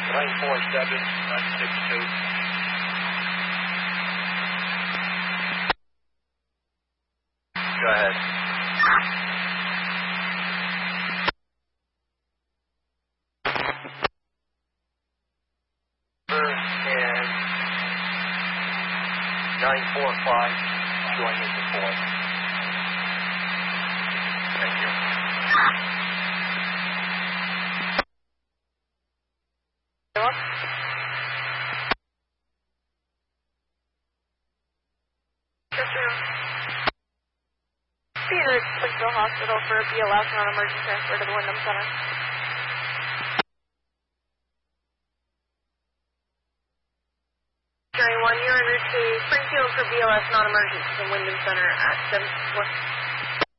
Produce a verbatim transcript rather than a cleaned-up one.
nine four seven nine six two. Go ahead. And nine four five showing as the four. Thank you. Peter, Springfield Hospital for B L S non-emergency transfer to the Wyndham Center. Jerry one, you're en route to Springfield for B L S non-emergency to Wyndham Center at seven four.